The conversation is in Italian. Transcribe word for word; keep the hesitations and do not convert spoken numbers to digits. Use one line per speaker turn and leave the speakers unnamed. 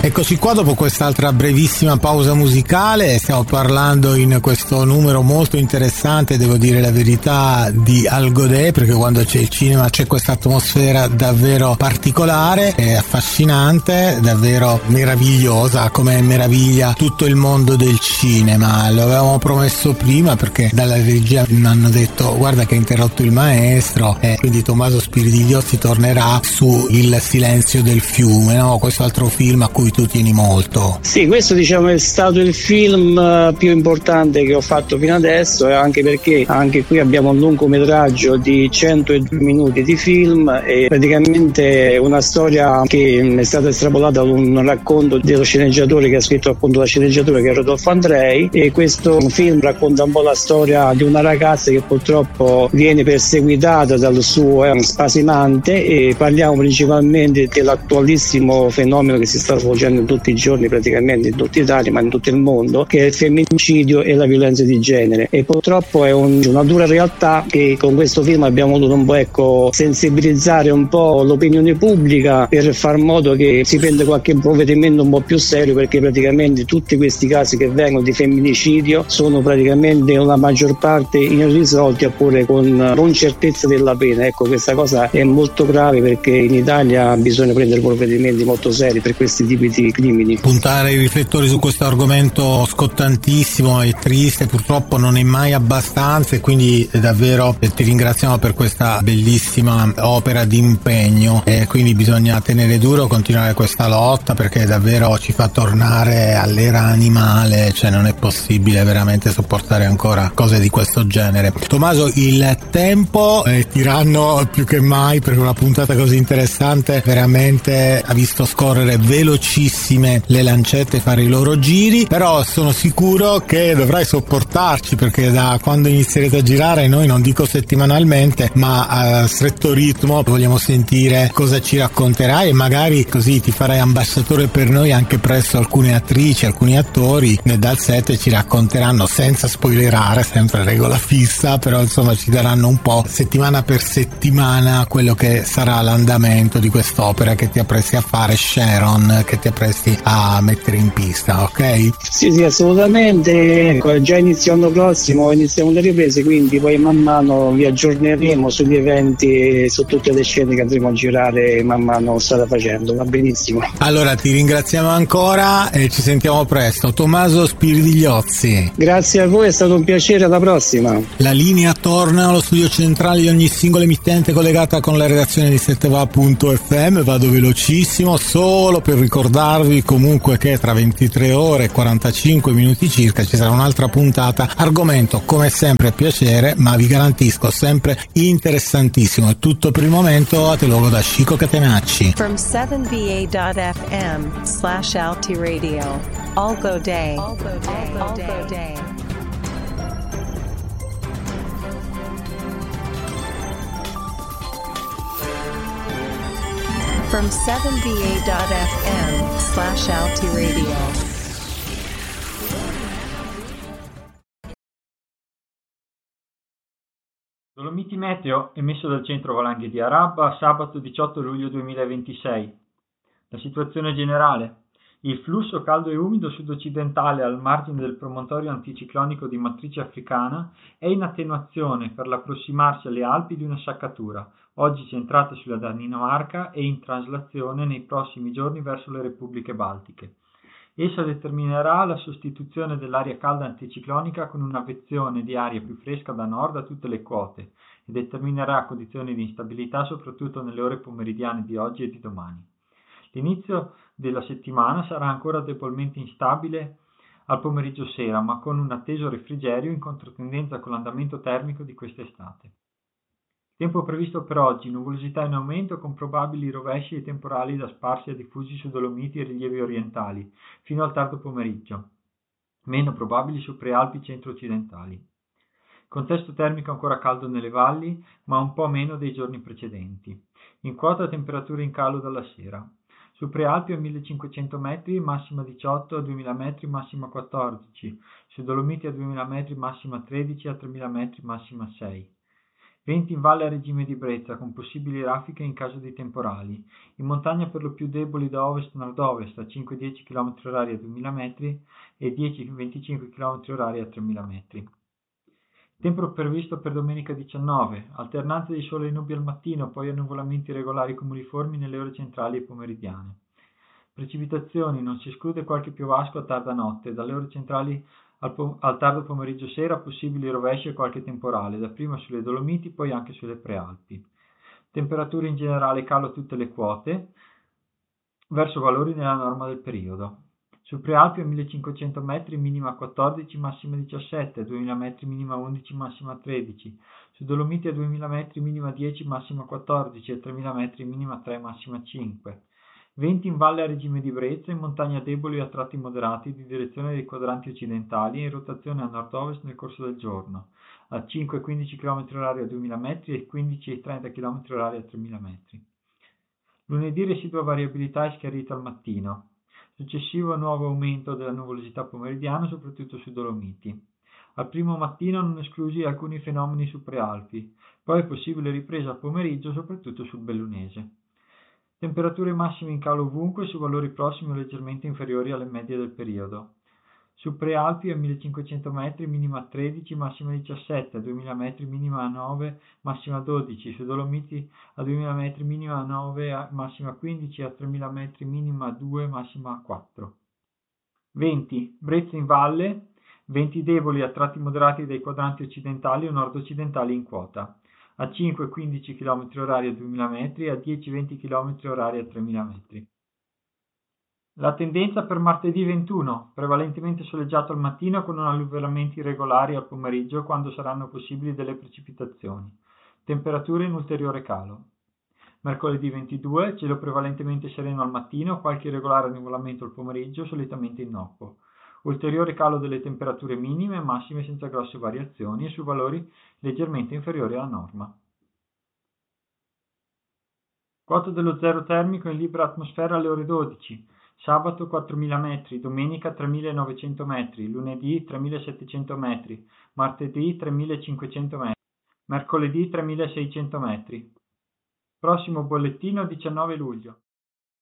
Eccoci qua dopo quest'altra brevissima pausa musicale. Stiamo parlando in questo numero molto interessante, devo dire la verità, di Al Godet, perché quando c'è il cinema c'è questa atmosfera davvero particolare e affascinante, davvero meravigliosa, come meraviglia tutto il mondo del cinema. Lo avevamo promesso prima perché dalla regia mi hanno detto guarda che ha interrotto il maestro, e quindi Tommaso Spiridigliozzi tornerà su Il silenzio del fiume, no? Questo altro film a cui tu tieni molto.
Sì, questo diciamo è stato il film più importante che ho fatto fino adesso, e anche perché anche qui abbiamo un lungometraggio di centodue minuti di film e praticamente una storia che è stata estrapolata da un racconto dello sceneggiatore che ha scritto appunto la sceneggiatura, che è Rodolfo Andrei, e questo film racconta un po' la storia di una ragazza che purtroppo viene perseguitata dal suo eh, spasimante, e parliamo principalmente dell'attualissimo fenomeno che si sta svolgendo in tutti i giorni praticamente in tutta Italia ma in tutto il mondo, che è il femminicidio e la violenza di genere. E purtroppo è un, una dura realtà che con questo film abbiamo voluto un po' ecco sensibilizzare un po' l'opinione pubblica per far modo che si prenda qualche provvedimento un po' più serio, perché praticamente tutti questi casi che vengono di femminicidio sono praticamente la maggior parte irrisolti oppure con non certezza della pena. Ecco, questa cosa è molto grave perché in Italia bisogna prendere provvedimenti molto seri per questi tipi di crimini.
Puntare i riflettori su questo argomento scottantissimo e triste purtroppo non è mai abbastanza, e quindi davvero ti ringraziamo per questa bellissima opera di impegno, e quindi bisogna tenere duro, continuare questa lotta, perché davvero ci fa tornare all'era animale, cioè non è possibile veramente sopportare ancora cose di questo genere. Tommaso, il tempo è tiranno più che mai, perché una puntata così interessante veramente ha visto scorrere velocissime le lancette, fare i loro giri, però sono sicuro che dovrai sopportarci, perché da quando inizierete a girare noi, non dico settimanalmente, ma a stretto ritmo vogliamo sentire cosa ci racconterai, e magari così ti farai ambasciatore per noi anche presso alcune attrici, alcuni attori che dal set ci racconteranno, senza spoilerare, sempre regola fissa, però insomma ci daranno un po' settimana per settimana quello che sarà l'andamento di quest'opera che ti appresti a fare, Sharon, che ti appresti a mettere in pista, ok?
Sì, sì, assolutamente. Ecco, già inizio l'anno prossimo iniziamo le riprese, quindi poi man mano vi aggiorneremo sugli eventi e su tutte le scene che andremo a girare man mano strada facendo. Va benissimo.
Allora ti ringraziamo ancora e ci sentiamo presto. Tommaso Spiridigliozzi.
Grazie a voi, è stato un piacere, alla prossima.
La linea torna allo studio centrale di ogni singola emittente collegata con la redazione di sette va punto effe emme. Vado velocissimo solo per ricordarvi comunque che tra ventitré ore e quarantacinque minuti circa ci sarà un'altra puntata, argomento come sempre piacere, ma vi garantisco sempre interessantissimo. È tutto per il momento, a te luogo da Chico Catenacci.
From seven v a dot f m slash Alti Radio. All go day. All go day. All go day. From seven v a dot f m slash Alti Radio.
Dolomiti Meteo emesso dal centro valanghe di Arabba sabato diciotto luglio duemilaventisei. La situazione generale. Il flusso caldo e umido sud-occidentale al margine del promontorio anticiclonico di matrice africana è in attenuazione per l'approssimarsi alle Alpi di una sciaccatura, oggi centrata sulla Danimarca e in traslazione nei prossimi giorni verso le repubbliche baltiche. Essa determinerà la sostituzione dell'aria calda anticiclonica con una vezione di aria più fresca da nord a tutte le quote e determinerà condizioni di instabilità soprattutto nelle ore pomeridiane di oggi e di domani. L'inizio della settimana sarà ancora debolmente instabile al pomeriggio sera, ma con un atteso refrigerio in controtendenza con l'andamento termico di quest'estate. Tempo previsto per oggi: nuvolosità in aumento con probabili rovesci e temporali da sparsi e diffusi su Dolomiti e rilievi orientali, fino al tardo pomeriggio, meno probabili su prealpi centro-occidentali. Contesto termico ancora caldo nelle valli, ma un po' meno dei giorni precedenti. In quota temperature in calo dalla sera. Su prealpi a millecinquecento metri, massima diciotto, a duemila metri, massima quattordici. Su Dolomiti a duemila metri, massima tredici, a tremila metri, massima sei. Venti in valle a regime di brezza, con possibili raffiche in caso di temporali. In montagna per lo più deboli da ovest-nord-ovest a cinque dieci chilometri orari a duemila metri e dieci venticinque chilometri orari a tremila metri. Tempo previsto per domenica diciannove, alternanza di sole e nubi al mattino, poi annuvolamenti regolari cumuliformi nelle ore centrali e pomeridiane. Precipitazioni, non si esclude qualche piovasco a tarda notte, dalle ore centrali al, po- al tardo pomeriggio sera possibili rovesci e qualche temporale, dapprima sulle Dolomiti, poi anche sulle Prealpi. Temperature in generale calo tutte le quote, verso valori nella norma del periodo. Su Prealpi a millecinquecento metri minima quattordici, massima diciassette, a duemila metri minima undici, massima tredici. Su Dolomiti a duemila metri minima dieci, massima quattordici, a tremila metri minima tre, massima cinque. Venti in valle a regime di brezza, in montagna deboli a tratti moderati di direzione dei quadranti occidentali e in rotazione a nord-ovest nel corso del giorno, a cinque quindici chilometri orari a duemila metri e quindici trenta chilometri orari a tremila metri. Lunedì residua variabilità e schiarita al mattino. Successivo nuovo aumento della nuvolosità pomeridiana, soprattutto su Dolomiti. Al primo mattino non esclusi alcuni fenomeni su Prealpi, poi è possibile ripresa al pomeriggio, soprattutto sul Bellunese. Temperature massime in calo ovunque su valori prossimi o leggermente inferiori alle medie del periodo. Su Prealpi a millecinquecento metri minima tredici, massima diciassette, a duemila metri minima nove, massima dodici, su Dolomiti a duemila metri minima nove, massima quindici, a tremila metri minima due, massima quattro. venti. Brezza in valle, venti deboli a tratti moderati dai quadranti occidentali o nord-occidentali in quota, a cinque quindici chilometri orari a duemila metri e a dieci venti chilometri orari a tremila metri. La tendenza per martedì ventuno, prevalentemente soleggiato al mattino con alluvionamenti irregolari al pomeriggio quando saranno possibili delle precipitazioni. Temperature in ulteriore calo. Mercoledì ventidue, cielo prevalentemente sereno al mattino, qualche irregolare annuvolamento al pomeriggio, solitamente innocuo. Ulteriore calo delle temperature minime e massime senza grosse variazioni e su valori leggermente inferiori alla norma. Quota dello zero termico in libera atmosfera alle ore dodici. Sabato quattromila metri, domenica tremilanovecento metri, lunedì tremilasettecento metri, martedì tremilacinquecento metri, mercoledì tremilaseicento metri. Prossimo bollettino diciannove luglio.